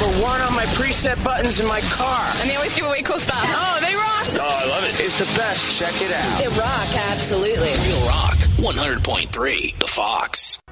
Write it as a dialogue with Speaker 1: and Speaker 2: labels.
Speaker 1: #1 on my preset buttons in my car.
Speaker 2: And they always give away cool stuff.
Speaker 1: Oh, they rock.
Speaker 3: Oh, I love it.
Speaker 1: It's the best. Check it out.
Speaker 2: They rock, absolutely.
Speaker 4: Real Rock, 100.3, The Fox.